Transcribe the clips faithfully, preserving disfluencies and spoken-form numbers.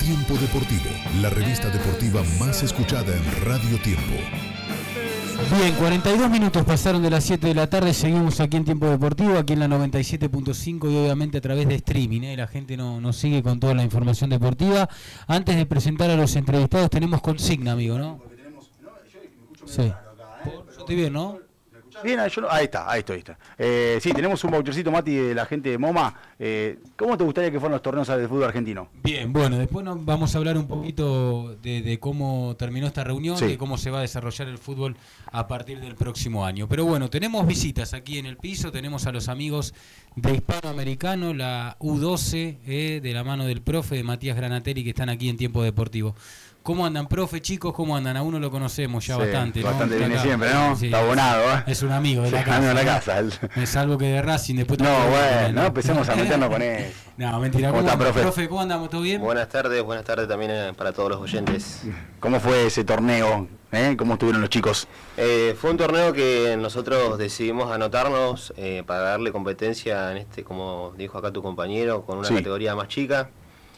Tiempo Deportivo, la revista deportiva más escuchada en Radio Tiempo. Bien, cuarenta y dos minutos pasaron de las siete de la tarde, seguimos aquí en Tiempo Deportivo, aquí en la noventa y siete punto cinco y obviamente a través de streaming, ¿eh? La gente no, nos sigue con toda la información deportiva. Antes de presentar a los entrevistados tenemos consigna, amigo, ¿no? Sí. Yo estoy bien, ¿no? Bien, yo no, ahí está, ahí estoy. Ahí está. Eh, sí, tenemos un vouchercito, Mati, de la gente de MoMA. Eh, ¿Cómo te gustaría que fueran los torneos de fútbol argentino? Bien, bueno, después nos vamos a hablar un poquito de, de cómo terminó esta reunión, sí. de cómo se va a desarrollar el fútbol a partir del próximo año. Pero bueno, tenemos visitas aquí en el piso, tenemos a los amigos de Hispanoamericano, la U doce, eh, de la mano del profe de Matías Granateri, que están aquí en Tiempo Deportivo. ¿Cómo andan, profe, chicos? ¿Cómo andan? A uno lo conocemos ya sí, bastante, ¿no? Bastante viene acá. Siempre, ¿no? Sí, está abonado, ¿eh? Es un amigo de la sí, casa. De la casa. Me salvo que de Racing después... No, bueno, no empecemos a meternos con él. No, mentira. ¿Cómo, ¿Cómo está, profe? Profe, ¿cómo andamos? ¿Todo bien? Buenas tardes, buenas tardes también para todos los oyentes. ¿Cómo fue ese torneo? ¿Eh? ¿Cómo estuvieron los chicos? Eh, fue un torneo que nosotros decidimos anotarnos eh, para darle competencia, en este, como dijo acá tu compañero, con una sí. categoría más chica.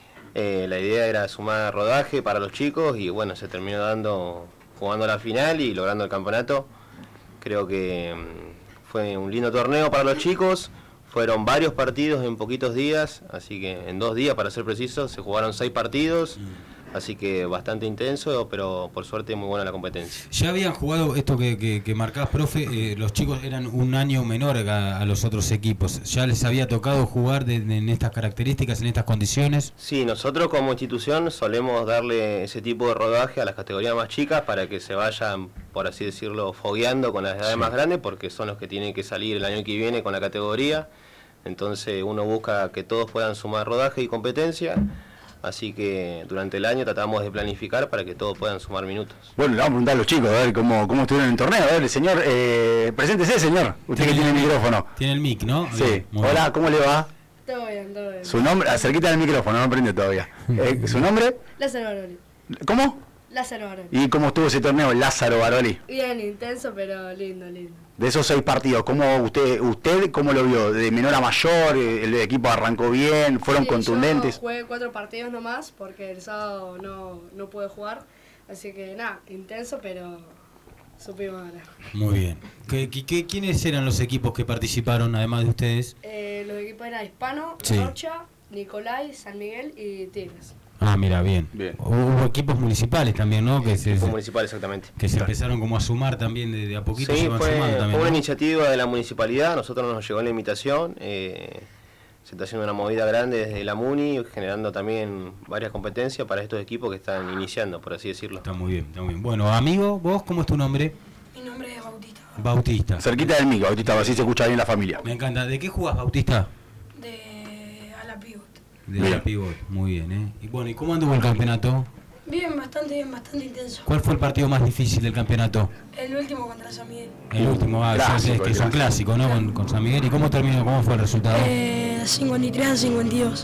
Eh, la idea era sumar rodaje para los chicos y bueno, se terminó dando jugando la final y logrando el campeonato. Creo que mmm, fue un lindo torneo para los chicos, fueron varios partidos en poquitos días, así que en dos días para ser precisos se jugaron seis partidos. Así que bastante intenso, pero por suerte muy buena la competencia. Ya habían jugado esto que, que, que marcabas, profe, eh, los chicos eran un año menor a, a los otros equipos. ¿Ya les había tocado jugar de, de, en estas características, en estas condiciones? Sí, nosotros como institución solemos darle ese tipo de rodaje a las categorías más chicas para que se vayan, por así decirlo, fogueando con las edades sí. más grandes, porque son los que tienen que salir el año que viene con la categoría. Entonces uno busca que todos puedan sumar rodaje y competencia. Así que durante el año tratamos de planificar para que todos puedan sumar minutos. Bueno, le vamos a preguntar a los chicos, a ver cómo, cómo estuvieron en el torneo. A ver, señor, eh, preséntese, señor. Usted que tiene el micrófono. Tiene el mic, ¿no? Sí. Bien, hola, bien. ¿Cómo le va? Todo bien, todo bien. Su nombre, acerquita del micrófono, no prende todavía. Eh, ¿Su nombre? Lázaro Baroli. ¿Cómo? Lázaro Baroli. ¿Y cómo estuvo ese torneo, Lázaro Baroli? Bien, intenso, pero lindo, lindo. De esos seis partidos, ¿cómo usted, usted cómo lo vio? ¿De menor a mayor? ¿El equipo arrancó bien? ¿Fueron sí, contundentes? Yo jugué cuatro partidos nomás porque el sábado no, no pude jugar. Así que nada, intenso, pero supimos ganar. Muy bien. ¿Qué, qué, ¿Quiénes eran los equipos que participaron, además de ustedes? Eh, los equipos eran Hispano, sí. Rocha, Nicolai, San Miguel y Tigres. Ah, mira, bien. bien. Hubo equipos municipales también, ¿no? Que se, municipal, exactamente. Que se claro. empezaron como a sumar también de, de a poquito. Sí, se van fue, sumando también, fue una ¿no? iniciativa de la municipalidad, nosotros nos llegó la invitación. Eh, se está haciendo una movida grande desde la Muni, generando también varias competencias para estos equipos que están iniciando, por así decirlo. Está muy bien, está muy bien. Bueno, amigo, ¿vos cómo es tu nombre? Mi nombre es Bautista. Bautista. Cerquita del mic, Bautista, así se escucha bien la familia. Me encanta. ¿De qué jugás, Bautista? De ala pivot. De ala pivot, muy bien, ¿eh? Y bueno, ¿y cómo anduvo el campeonato? Bien, bastante bien, bastante intenso. ¿Cuál fue el partido más difícil del campeonato? El último contra San Miguel. El último, ah, clásico, es que es un clásico, ¿no? Con, con San Miguel. ¿Y cómo terminó? ¿Cómo fue el resultado? Eh, cincuenta y tres a cincuenta y dos.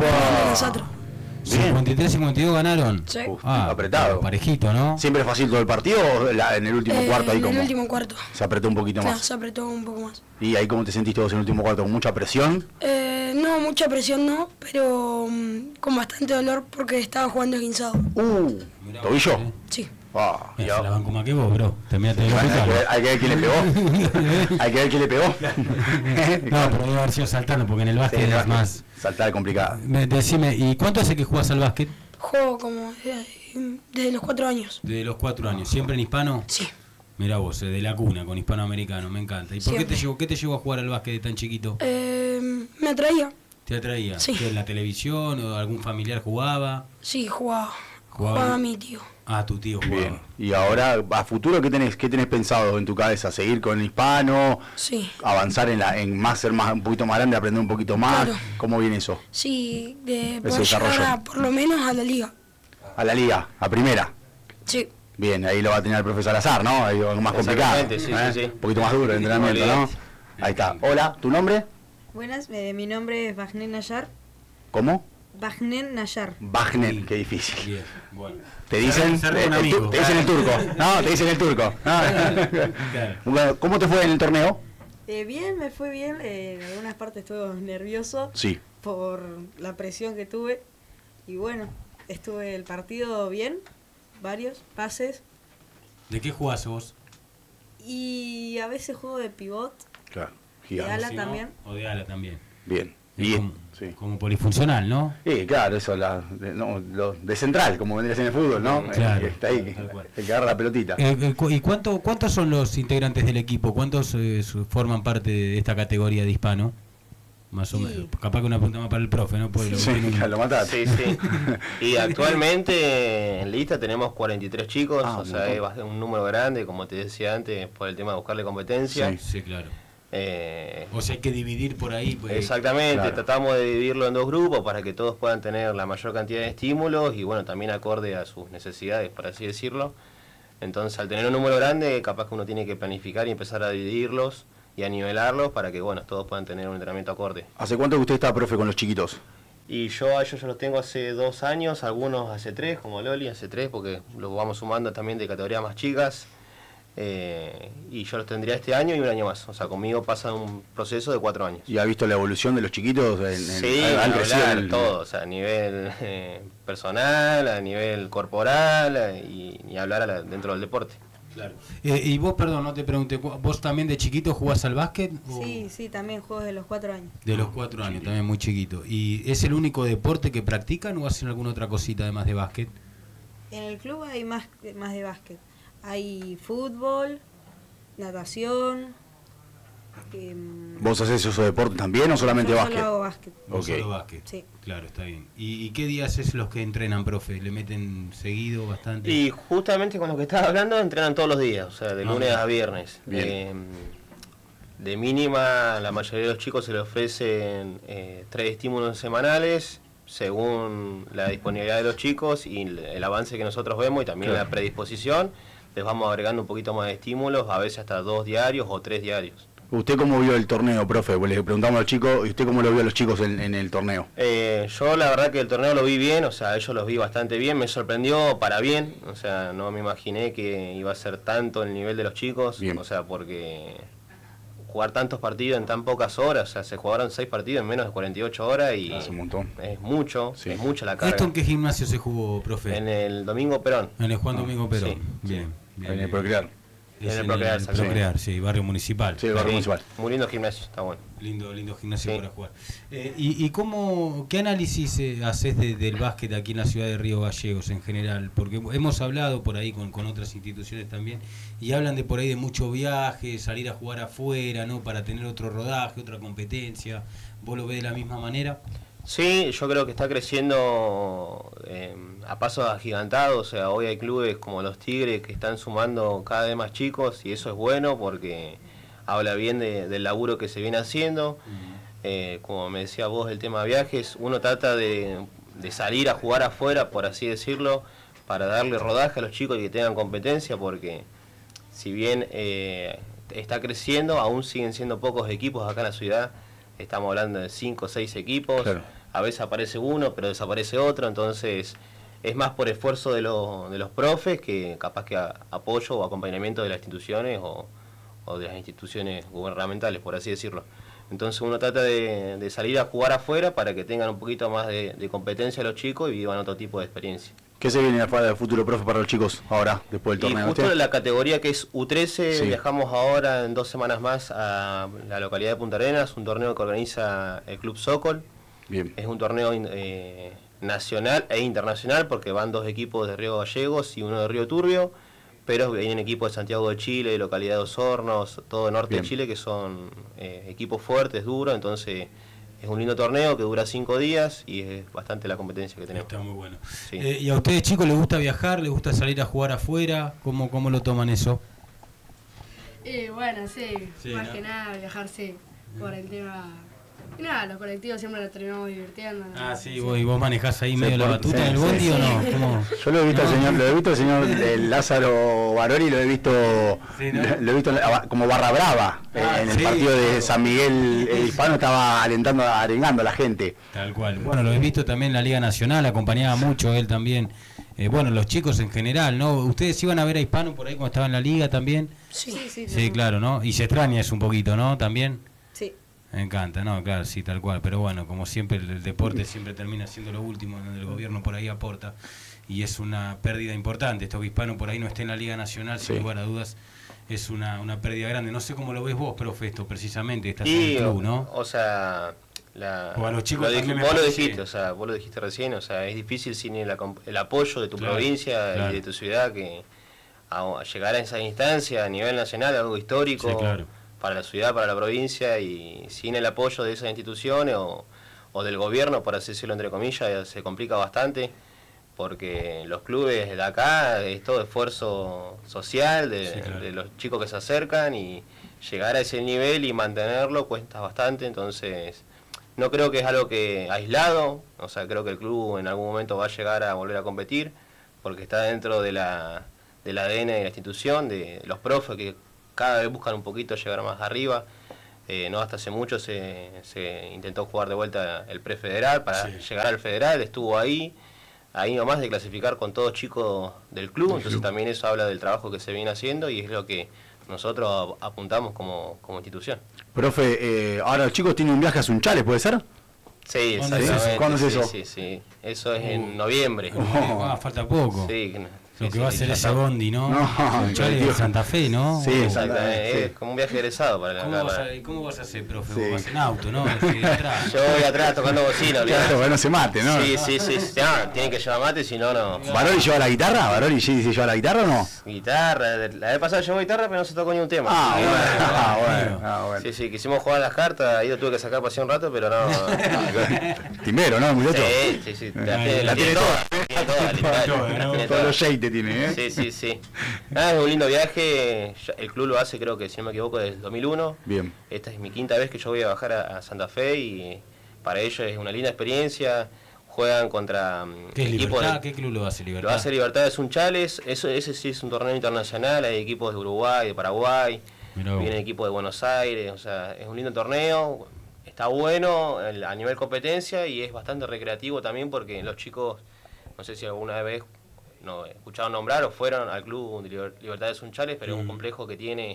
¡Upa! cincuenta y tres a cincuenta y dos ganaron. Sí. Uf, ah, apretado. Parejito, ¿no? ¿Siempre fue fácil todo el partido o la, en el último Eh, cuarto ahí en como? el último cuarto. Se apretó un poquito Claro, más. se apretó un poco más. ¿Y ahí cómo te sentiste vos en el último cuarto? ¿Con mucha presión? Eh, no, mucha presión no, pero um, con bastante dolor porque estaba jugando esguinzado. Uh, Mirá, ¿tobillo? ¿eh? Sí. Ah, Mira, se la banco más que vos, bro. Terminaste de hay, que hospital. ver, hay que ver quién le pegó. Hay que ver quién le pegó. No, pero debe haber sido saltando porque en el básquet Sí, es más... Saltar es complicado. Me- Decime, ¿y cuánto hace que jugás al básquet? Juego como desde, desde los cuatro años. De los cuatro años. ¿Siempre en hispano? Sí. Mirá vos, eh, de la cuna, con hispanoamericano, me encanta. ¿Y por qué te, Siempre. llevó, qué te llevó a jugar al básquet de tan chiquito? Eh, me atraía. ¿Te atraía? Sí. ¿Que en la televisión o algún familiar jugaba? Sí, jugaba. Jugaba. Jugaba a mi tío. Ah, tu tío jugaba. Bien. Y ahora, a futuro, ¿qué tenés, qué tenés pensado en tu cabeza? ¿Seguir con el hispano? Sí. ¿Avanzar en la en más ser más un poquito más grande, aprender un poquito más? Claro. ¿Cómo viene eso? Sí, de Ese poder llegar desarrollo. a, por lo menos a la liga. A la liga, a primera. Sí. Bien, ahí lo va a tener el profesor Azar, ¿no? Ahí algo más complicado. Exactamente, sí, ¿eh? sí, sí. Un poquito más duro el entrenamiento, ¿no? Ahí está. Hola, ¿tu nombre? Buenas, eh, mi nombre es Bagnen Nayar. ¿Cómo? Bagnen Nayar. Bagnen, qué difícil. Bien, bueno. Te dicen, Ser- ser eh, un el amigo. tu- te dicen el turco. No, te dicen el turco. No. Claro. Bueno, ¿cómo te fue en el torneo? Eh, bien, me fue bien. Eh, en algunas partes estuve nervioso Sí. por la presión que tuve. Y bueno, estuve el partido bien, varios pases. ¿De qué jugás vos? Y a veces juego de pivot. Claro, De gigante. ala Si no, también. o de ala también. Bien. Es Y, como, sí. como polifuncional, ¿no? Sí, claro, eso, la, de, no, lo, de central, como vendría en el fútbol, ¿no? Claro, El que está ahí, tal cual. el que agarra la pelotita. Eh, eh, cu- ¿Y cuánto, cuántos son los integrantes del equipo? ¿Cuántos eh, su- forman parte de esta categoría de hispano? Más o Sí. menos. Capaz que una pregunta más para el profe, ¿no? Pues lo Sí, tiene un- ya lo mataste. Sí, sí. Y actualmente en lista tenemos cuarenta y tres chicos, Ah, o un sea, montón. es bast- un número grande, como te decía antes, por el tema de buscarle competencia. Sí. Sí, claro. Eh, O sea, hay que dividir por ahí. Pues, Exactamente, claro. tratamos de dividirlo en dos grupos para que todos puedan tener la mayor cantidad de estímulos y bueno, también acorde a sus necesidades, por así decirlo. Entonces, al tener un número grande, capaz que uno tiene que planificar y empezar a dividirlos y a nivelarlos para que bueno, todos puedan tener un entrenamiento acorde. ¿Hace cuánto que usted está, profe, con los chiquitos? Y yo a ellos ya los tengo hace dos años, algunos hace tres, como Loli, hace tres, porque los vamos sumando también de categorías más chicas. Eh, y yo los tendría este año y un año más. O sea, conmigo pasa un proceso de cuatro años. ¿Y ha visto la evolución de los chiquitos? En, en- Sí, han ni crecido hablar, en el- todo, o sea, a nivel eh, personal, a nivel corporal eh, y ni hablar a la- dentro del deporte. Claro. Eh, y vos, perdón, no te pregunté, ¿vos también de chiquito jugás al básquet? o- Sí, sí, también juego de los cuatro años. De los cuatro años, también muy chiquito. ¿Y es el único deporte que practican o hacen alguna otra cosita además de básquet? En el club hay más, más de básquet. Hay fútbol, natación. em, ¿Vos haces esos deportes también o solamente yo básquet? Solo hago básquet. No Ok. solo básquet. Sí. Claro, está bien. ¿Y, y qué días es los que entrenan, profe? ¿Le meten seguido bastante? Y justamente con lo que estaba hablando, entrenan todos los días, o sea, de Ah, lunes bien. a viernes. Bien. Eh, de mínima, la mayoría de los chicos se les ofrecen eh, tres estímulos semanales, según la disponibilidad de los chicos y el, el avance que nosotros vemos y también Claro. la predisposición. Les vamos agregando un poquito más de estímulos, a veces hasta dos diarios o tres diarios. ¿Usted cómo vio el torneo, profe? Pues le preguntamos a los chicos, ¿y usted cómo lo vio a los chicos en, en el torneo? Eh, yo la verdad que el torneo lo vi bien, o sea, ellos los vi bastante bien, me sorprendió para bien, o sea, no me imaginé que iba a ser tanto el nivel de los chicos, Bien. o sea, porque jugar tantos partidos en tan pocas horas, o sea, se jugaron seis partidos en menos de cuarenta y ocho horas y Hace un montón. es mucho, Sí. es mucha la carga. ¿Esto en qué gimnasio se jugó, profe? En el Domingo Perón. En el Juan Domingo Perón. sí, bien, bien. En el bien. Procrear. Es En el Procrear, el exactamente. Procrear, sí, barrio municipal. Sí, el barrio Sí, municipal. muy lindo gimnasio, está bueno. Lindo, lindo gimnasio Sí. para jugar. Eh, y, ¿Y cómo, qué análisis eh, haces de- del básquet aquí en la ciudad de Río Gallegos en general? Porque hemos hablado por ahí con, con otras instituciones también y hablan de por ahí de mucho viaje, salir a jugar afuera, ¿no? Para tener otro rodaje, otra competencia. ¿Vos lo ves de la misma manera? Sí, yo creo que está creciendo eh, a pasos agigantados, o sea, hoy hay clubes como los Tigres que están sumando cada vez más chicos y eso es bueno porque habla bien de- del laburo que se viene haciendo. Eh, como me decía vos, el tema de viajes, uno trata de, de salir a jugar afuera, por así decirlo, para darle rodaje a los chicos y que tengan competencia porque si bien eh, está creciendo, aún siguen siendo pocos equipos acá en la ciudad. Estamos hablando de cinco o seis equipos, Claro. a veces aparece uno, pero desaparece otro, entonces es más por esfuerzo de, los de los profes que capaz que a- apoyo o acompañamiento de las instituciones o, o de las instituciones gubernamentales, por así decirlo. Entonces uno trata de, de salir a jugar afuera para que tengan un poquito más de, de competencia los chicos y vivan otro tipo de experiencia. ¿Qué se viene de futuro, profe, para los chicos ahora, después del Y torneo? justo este? en la categoría que es U trece, Sí. viajamos ahora en dos semanas más a la localidad de Punta Arenas, un torneo que organiza el Club Sokol. Bien. Es un torneo eh, nacional e internacional porque van dos equipos de Río Gallegos y uno de Río Turbio, pero vienen equipos de Santiago de Chile, de localidad de Dos Hornos, todo el norte Bien. de Chile, que son eh, equipos fuertes, duros, entonces es un lindo torneo que dura cinco días y es bastante la competencia que tenemos. Está muy bueno. Sí. Eh, ¿Y a ustedes, chicos, les gusta viajar? ¿Les gusta salir a jugar afuera? ¿Cómo, cómo lo toman eso? Y bueno, sí, Sí, más ¿no? que nada viajar, sí, por el tema... Y nada, los colectivos siempre nos terminamos divirtiendo. ¿no? Ah, sí, vos, ¿y vos manejás ahí medio la por- batuta sí, en el sí, bondi sí. o no? ¿Cómo? Yo lo he visto al No. señor, lo he visto al señor eh, Lázaro Barori, lo he visto, Sí, ¿no? lo he visto en la- como barra brava eh, Ah, en el sí, partido de claro. San Miguel el Hispano, estaba alentando, arengando a la gente. Tal cual. Bueno, lo he visto también en la Liga Nacional, acompañaba mucho él también. Eh, bueno, los chicos en general, ¿no? ¿Ustedes iban a ver a Hispano por ahí cuando estaba en la Liga también? Sí. Sí, sí. Sí, no. claro, ¿no? Y se extraña eso un poquito, ¿no? También. Sí. Me encanta, no, claro, sí, tal cual. Pero bueno, como siempre, el, el deporte siempre termina siendo lo último, donde el gobierno por ahí aporta. Y es una pérdida importante. Este Obispano por ahí no esté en la Liga Nacional, sí. sin lugar a dudas. Es una, una pérdida grande. No sé cómo lo ves vos, profe, esto precisamente. Estás y, en el club, ¿no? O, o sea, la, o a los chicos lo también dij, vos lo parece. dijiste, o sea, vos lo dijiste recién, o sea, es difícil sin el, el apoyo de tu claro, provincia claro. y de tu ciudad que a, a llegar a esa instancia a nivel nacional, algo histórico sí, claro. para la ciudad, para la provincia, y sin el apoyo de esas instituciones o, o del gobierno, por así decirlo entre comillas, se complica bastante. Porque los clubes de acá es todo esfuerzo social de, sí, claro. de los chicos que se acercan y llegar a ese nivel y mantenerlo cuesta bastante, entonces no creo que es algo que aislado, o sea, creo que el club en algún momento va a llegar a volver a competir porque está dentro de la del A D N de la institución, de los profes que cada vez buscan un poquito llegar más arriba. Eh, no hasta hace mucho se, se intentó jugar de vuelta el prefederal para sí. llegar al federal, estuvo ahí. Ahí nomás de clasificar con todos chicos del club, entonces también eso habla del trabajo que se viene haciendo y es lo que nosotros apuntamos como, como institución. Profe, eh, ahora los chicos tienen un viaje a Sunchales, ¿puede ser? Sí, ¿Cuándo es eso? ¿Cuándo es eso? Sí, sí, sí. Eso es en noviembre. Oh. Ah, falta poco. Sí, lo sí, que va a sí, ser ese está. bondi, ¿no? No, Chale de Santa Fe, ¿no? Sí, exactamente. Sí. Es como un viaje egresado para la ¿Cómo, vas a, ¿Cómo vas a hacer, profe? Sí. Vos vas en auto, ¿no? Atrás. Yo voy atrás tocando bocina. Claro, bueno, se mate, ¿no? Sí, sí, sí. sí. No, tienen que llevar mate, si no, no. ¿Baroli lleva la guitarra? ¿Baroli sí se lleva la guitarra o no? Guitarra. La vez pasada llevó guitarra, pero no se tocó ni un tema. Ah, sí, bueno, bueno, ah, bueno, ah, bueno. Sí, sí, quisimos jugar las cartas, ahí lo tuve que sacar para hacer un rato, pero no. Timero, ¿no, muchacho? Sí, sí, sí. La, tiene, la tiene toda. Tiene toda, literal. Todos los shades tiene, ¿eh? Sí, sí, sí. Ah, es un lindo viaje. El club lo hace, creo que si no me equivoco, desde el dos mil uno. Bien. Esta es mi quinta vez que yo voy a bajar a, a Santa Fe y para ellos es una linda experiencia. Juegan contra ¿Qué es equipos Libertad? de, ¿Qué club lo hace Libertad? Lo hace Libertad de Sunchales. Eso, ese sí es un torneo internacional. Hay equipos de Uruguay, de Paraguay. Viene equipo de Buenos Aires. O sea, es un lindo torneo. Está bueno a nivel competencia y es bastante recreativo también porque los chicos, no sé si alguna vez no escucharon nombrar o fueron al club de Libertad de Sunchales, pero mm. es un complejo que tiene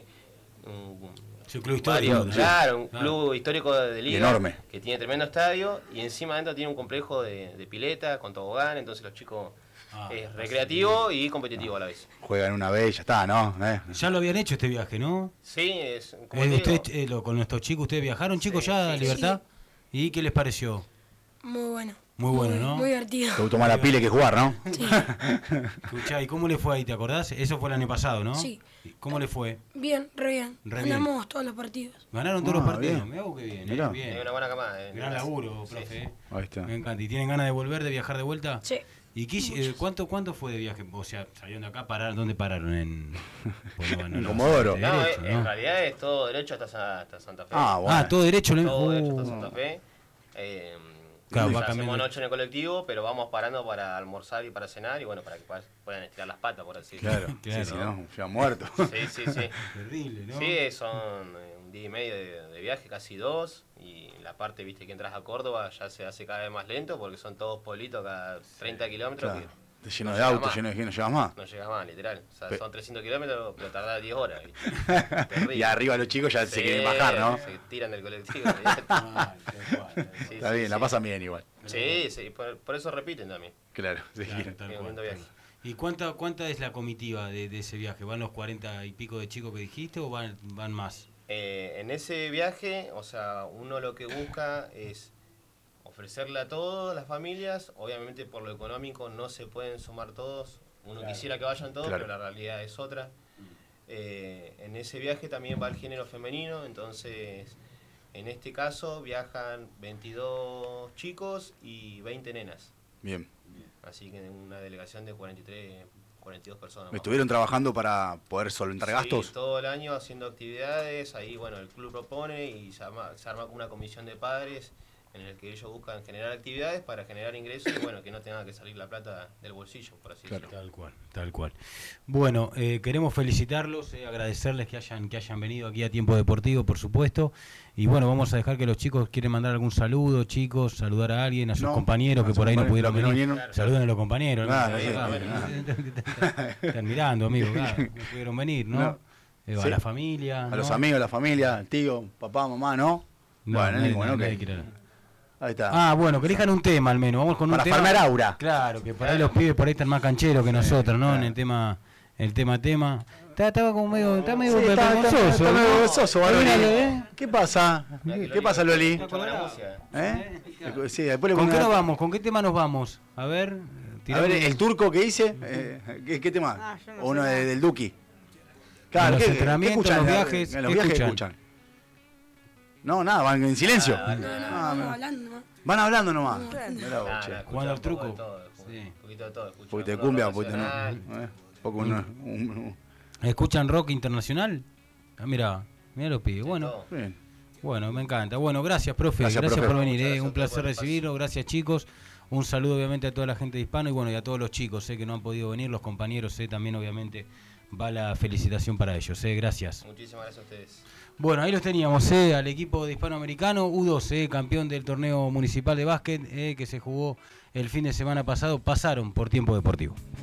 un, sí, un club histórico, varios, ¿no? claro, un ah. club histórico de liga enorme, que tiene tremendo estadio y encima adentro tiene un complejo de, de pileta con tobogán, entonces los chicos ah, es recreativo y competitivo ah. a la vez. Juegan una vez y ya está, ¿no? ¿Eh? Ya lo habían hecho este viaje, ¿no? Sí, es como eh, digo, usted, eh, lo, con nuestros chicos, ¿ustedes viajaron, chicos, sí, ya a sí, Libertad? Sí. ¿Y qué les pareció? Muy bueno. Muy bueno, ¿no? Muy divertido. Te gustó más la pile que jugar, ¿no? Sí. Escuchá, ¿y cómo le fue ahí, te acordás? Eso fue el año pasado, ¿no? Sí. ¿Cómo le fue? Bien, re bien. Re Ganamos bien. todos los partidos. Ganaron todos Ah, los partidos. bien. Mirá vos qué bien, Mirá. eh, bien. hay una buena camada. eh, Gran laburo, profe. Sí. eh. Ahí está. Me encanta. ¿Y tienen ganas de volver, de viajar de vuelta? Sí. ¿Y qué, eh, cuánto cuánto fue de viaje? O sea, salieron de acá, pararon, ¿dónde pararon? En, bueno, bueno, En no, Comodoro. No, derecho, en ¿no? realidad es todo derecho hasta, hasta Santa Fe. Ah, bueno. Ah, todo derecho, ¿no? Todo derecho hasta Uh. Santa Fe. Eh, Claro, o va sea, hacemos cambiando. noche en el colectivo, pero vamos parando para almorzar y para cenar y bueno, para que puedan estirar las patas, por así Claro, Claro. sí, si no, ya muerto. Sí, sí, sí. Terrible, ¿no? Sí, son eh, un día y medio de, de viaje, casi dos, y la parte, viste, que entras a Córdoba ya se hace cada vez más lento porque son todos pueblitos cada treinta kilómetros. Claro. que Está lleno no de llega autos, más. lleno de gente, no llegas más. No llegas más, literal. O sea, Pe- son trescientos kilómetros, pero tardás diez horas. ¿viste? Terrible. Y arriba los chicos ya se quieren bajar, ¿no? Se tiran del colectivo. Ah, tal cual. Sí, Está sí, bien, la sí. pasan bien igual. Sí, sí, por, por eso repiten también. Claro, sí. Claro, tal Sí, un cual, lindo tal viaje. cual. ¿Y cuánta cuánta es la comitiva de, de ese viaje? ¿Van los cuarenta y pico de chicos que dijiste o van, van más? Eh, en ese viaje, o sea, uno lo que busca es ofrecerle a todas las familias, obviamente por lo económico no se pueden sumar todos, uno Claro. quisiera que vayan todos, Claro. pero la realidad es otra. Eh, en ese viaje también va el género femenino, entonces en este caso viajan veintidós chicos y veinte nenas, Bien. así que una delegación de cuarenta y tres, cuarenta y dos personas. más. ¿Estuvieron trabajando para poder solventar gastos? Sí, todo el año haciendo actividades, ahí bueno, el club propone y se arma, se arma una comisión de padres en el que ellos buscan generar actividades para generar ingresos y bueno, que no tenga que salir la plata del bolsillo, por así Claro. decirlo. Tal cual, tal cual. Bueno, eh, queremos felicitarlos, eh, agradecerles que hayan que hayan venido aquí a Tiempo Deportivo, por supuesto. Y bueno, vamos a dejar que los chicos quieren mandar algún saludo, chicos, saludar a alguien, a sus No, compañeros a que sus por ahí no compañeros pudieron que no venir. vinieron. Claro. Saluden a los compañeros. ¿no? Nada, Sí, sí, ah, nada. Están mirando, amigo, claro, no pudieron venir, ¿no? No. Eh, a Sí. la familia. A ¿no? los amigos, a la familia, el tío, papá, mamá, ¿no? No, bueno, nadie- ninguno, nadie ok. quiere. Ahí está. Ah, bueno, que elijan un tema al menos. Vamos con Para un tema. farmear aura. Claro, que por ahí los pibes por ahí están más cancheros que nosotros, ¿no? claro. En el tema, el tema tema. Está- Estaba como medio, está medio Sí, está, está, vergonzoso, está medio ¿no? vergonzoso, Baroni. Míralo, ¿eh? ¿Qué pasa? ¿Qué pasa, Loli? Escucha buena música. ¿Eh? Sí, después le ¿Con pongo qué una- nos vamos? ¿Con qué tema nos vamos? A ver. A tirame. ver, el turco que hice, eh, ¿qué, qué tema? Ah, yo no O uno sé de- nada. del Duki. En los ¿qué- entrenamientos, qué escuchan? los viajes, En los ¿qué viajes escuchan? escuchan. No, nada, van en silencio. Ah, No, no, Ah, vamos mira. hablando, ¿no? Van hablando nomás. hablando. Mirá vos, Ah, che. no, escucha Jugando al un poco truco. de todo, Sí. Un poquito de todo. escucha Un poquito de alguno cumbia, un poquito no. nacional. Eh, un poco uno- un- un- ¿Escuchan rock internacional? Ah, mira, mira los pibes. Bueno, todo. bien. bueno, me encanta. Bueno, gracias, profe. Gracias, Gracias, profe. por venir. Muchas eh. gracias Un a ustedes placer por el recibirlo. Gracias, chicos. Un saludo, obviamente, a toda la gente de Hispano y bueno, y a todos los chicos eh, que no han podido venir, los compañeros. Eh, también, obviamente, va la felicitación para ellos. Eh. Gracias. Muchísimas gracias a ustedes. Bueno, ahí los teníamos, eh, al equipo de Hispanoamericano, U dos, eh, campeón del torneo municipal de básquet, eh, que se jugó el fin de semana pasado. Pasaron por Tiempo Deportivo.